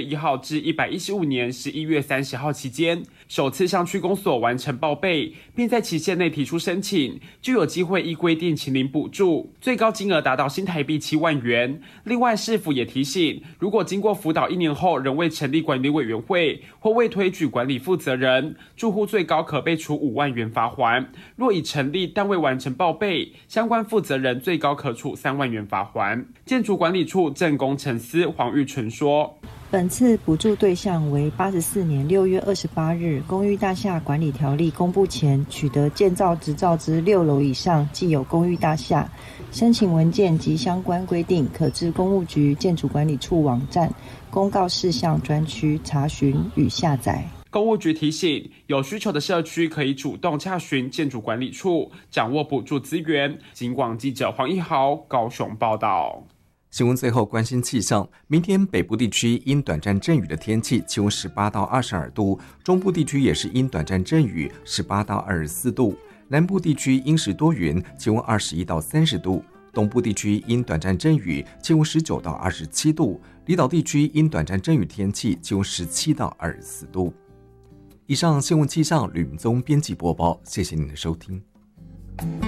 1号至115年11月30号期间，首次向区公所完成报备，并在期限内提出申请，就有机会依规定请领补助，最高金额达到新台币7万元。另外，市府也提醒，如果经过辅导1年后仍未成立管理委员会或未推举管理负责人，住户最高可被处5万元罚锾；若已成立但未完成报备，相关负责人最高可处3万元罚锾。建筑管理处正工程司黄玉纯说， 本次补助对象为84年6月28日公寓大厦管理条例公布前取得建造执照之6楼以上既有公寓大厦，申请文件及相关规定可至公务局建筑管理处网站公告事项专区查询与下载。 公务局提醒，有需求的社区可以主动洽询建筑管理处，掌握补助资源。警广记者黄一豪高雄报道。 新闻最后关心气象，明天北部地区因短暂阵雨的天气，气温18到22度；中部地区也是因短暂阵雨，18到24度；南部地区因时多云，气温21到30度；东部地区因短暂阵雨，气温19到27度；离岛地区因短暂阵雨天气，气温17到24度。以上新闻气象，吕明宗编辑播报，谢谢您的收听。